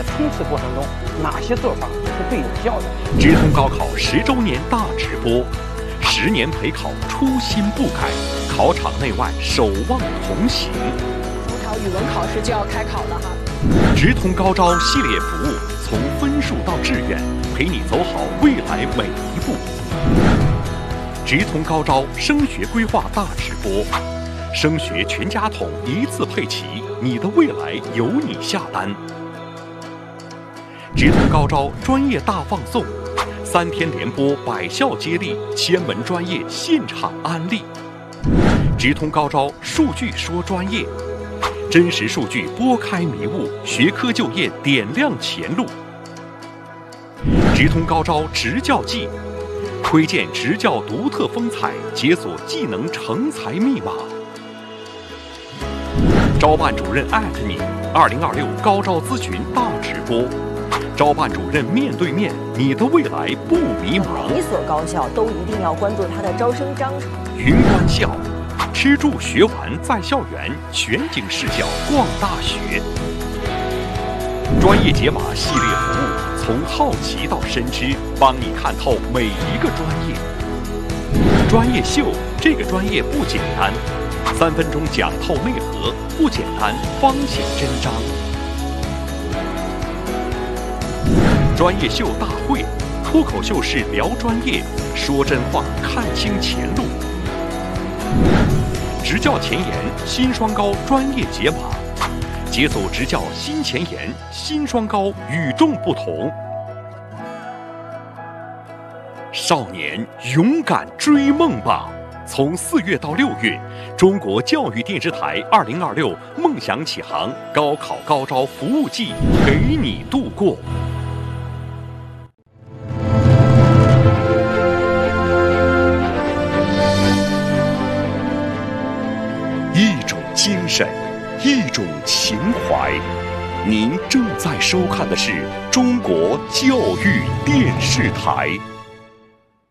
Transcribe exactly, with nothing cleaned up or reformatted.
冲刺过程中，哪些做法是最有效的？ 直通高考十周年大直播，十年陪考初心不改，考场内外守望同行。 中考语文考试就要开考了哈。 直通高招系列服务，从分数到志愿，陪你走好未来每一步。直通高招升学规划大直播，升学全家桶一次配齐，你的未来由你下单。直通高招专业大放送，三天连播百校接力，千门专业现场安利。直通高招数据说专业，真实数据拨开迷雾，学科就业点亮前路。直通高招职教技，窥见职教独特风采，解锁技能成才密码。招办主任艾特你，二零二六高招咨询大直播，招办主任面对面，你的未来不迷茫。 每一所高校都一定要关注它的招生章程。 云观校，吃住学玩在校园，全景视角逛大学。专业解码系列服务，从好奇到深知，帮你看透每一个专业。专业秀，这个专业不简单，三分钟讲透内核，不简单方显真章。专业秀大会，脱口秀式聊专业，说真话，看清前路。职教前沿，新双高专业解码，解锁职教新前沿，新双高与众不同。少年勇敢追梦吧！从四月到六月，中国教育电视台二零二六梦想启航高考高招服务季，陪你度过。一种精神，一种情怀。您正在收看的是中国教育电视台。